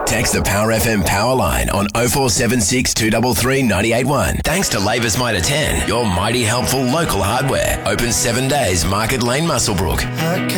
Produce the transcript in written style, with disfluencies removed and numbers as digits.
Text the Power FM power line on 0476 233 981. Thanks to Labour's Mitre 10, your mighty helpful local hardware. Open 7 days, Market Lane, Muswellbrook.